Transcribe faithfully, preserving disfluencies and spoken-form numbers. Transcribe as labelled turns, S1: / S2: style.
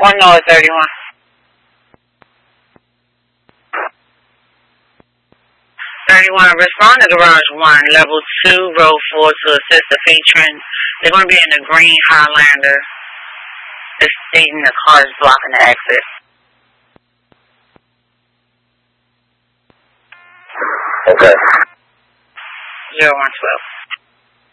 S1: One North thirty-one. thirty-one, respond to Garage one, Level two, Road four to assist the patron. They're going to be in the green Highlander. It's stating the car is blocking the exit.
S2: Okay.
S1: zero one twelve.